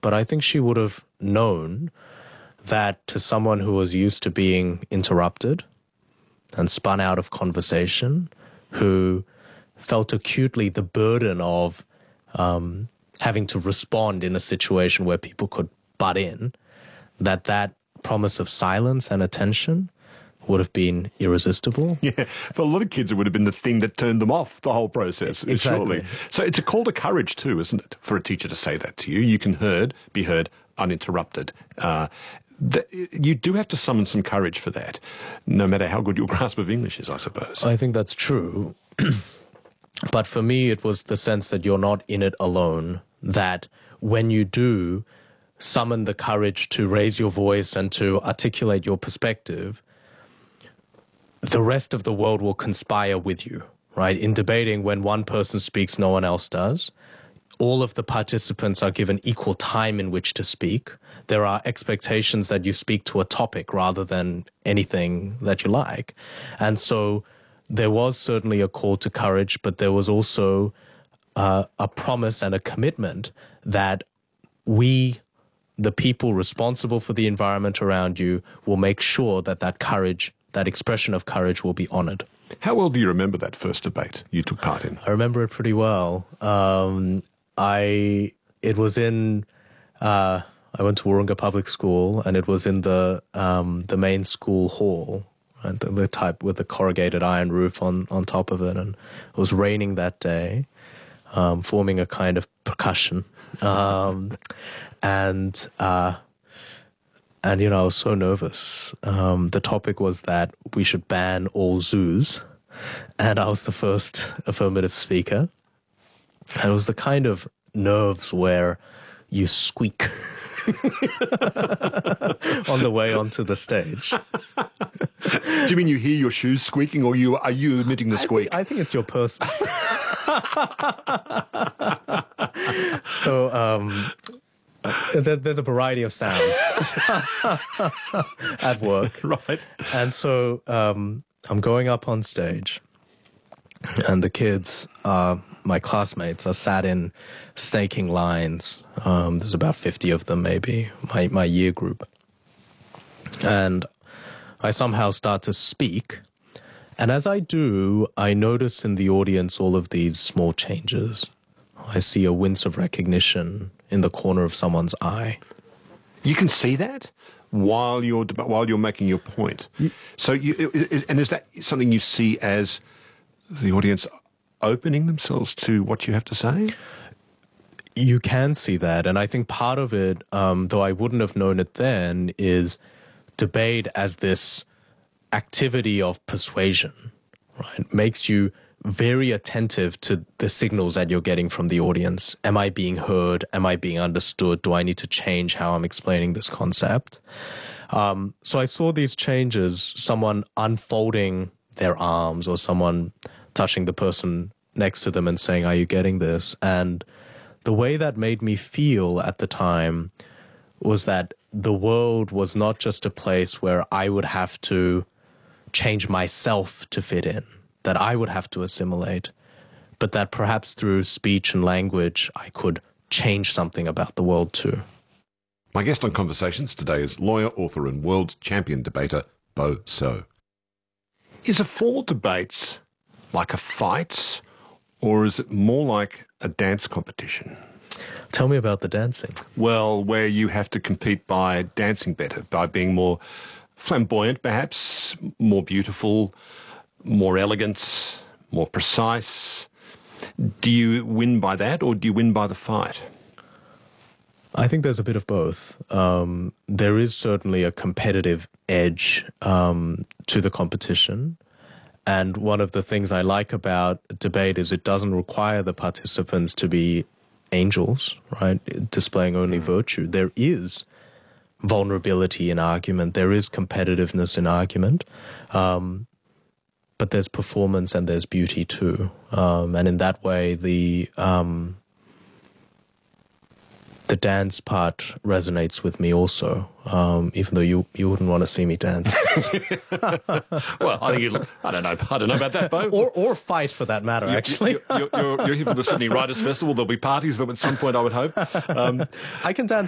but I think she would have known that to someone who was used to being interrupted and spun out of conversation, who felt acutely the burden of having to respond in a situation where people could butt in, that promise of silence and attention would have been irresistible. Yeah, for a lot of kids, it would have been the thing that turned them off the whole process, Exactly. surely. So it's a call to courage too, isn't it, for a teacher to say that to you? You can be heard uninterrupted. You do have to summon some courage for that, no matter how good your grasp of English is, I suppose. I think that's true. But for me, it was the sense that you're not in it alone, that when you do summon the courage to raise your voice and to articulate your perspective, the rest of the world will conspire with you, right? In debating, when one person speaks, no one else does. All of the participants are given equal time in which to speak. There are expectations that you speak to a topic rather than anything that you like. And so there was certainly a call to courage, but there was also a promise and a commitment that we, the people responsible for the environment around you, will make sure that that courage, that expression of courage, will be honored. How well do you remember that first debate you took part in? I remember it pretty well. I went to Wahroonga Public School, and it was in the main school hall, right? The type with the corrugated iron roof on top of it, and it was raining that day, forming a kind of percussion, and you know, I was so nervous. The topic was that we should ban all zoos, and I was the first affirmative speaker. And it was the kind of nerves where you squeak on the way onto the stage. Do you mean you hear your shoes squeaking, or are you emitting the squeak? I think it's your person. So there's a variety of sounds at work. Right. And so I'm going up on stage, and the kids, my classmates, are sat in snaking lines. There's about 50 of them, maybe, my year group. And I somehow start to speak. And as I do, I notice in the audience all of these small changes. I see a wince of recognition in the corner of someone's eye. You can see that while you're making your point. So and is that something you see as the audience opening themselves to what you have to say? You can see that, and I think part of it, though I wouldn't have known it then, is debate as this activity of persuasion, right? Makes you very attentive to the signals that you're getting from the audience. Am I being heard? Am I being understood? Do I need to change how I'm explaining this concept? So I saw these changes, someone unfolding their arms or someone touching the person next to them and saying, "Are you getting this?" And the way that made me feel at the time was that the world was not just a place where I would have to change myself to fit in, that I would have to assimilate, but that perhaps through speech and language, I could change something about the world too. My guest on Conversations today is lawyer, author and world champion debater Bo So. Is a fall debates like a fight, or is it more like a dance competition? Tell me about the dancing. Well, where you have to compete by dancing better, by being more flamboyant perhaps, more beautiful, more elegant, more precise. Do you win by that, or do you win by the fight? I think there's a bit of both. There is certainly a competitive edge to the competition. And one of the things I like about debate is it doesn't require the participants to be angels, right? Displaying only virtue. There is vulnerability in argument. There is competitiveness in argument. But there's performance and there's beauty too. And in that way, the dance part resonates with me also, even though you wouldn't want to see me dance. Well, I don't know about that, Bo. Or fight for that matter, actually. You're here for the Sydney Writers' Festival. There'll be parties at some point, I would hope. I can dance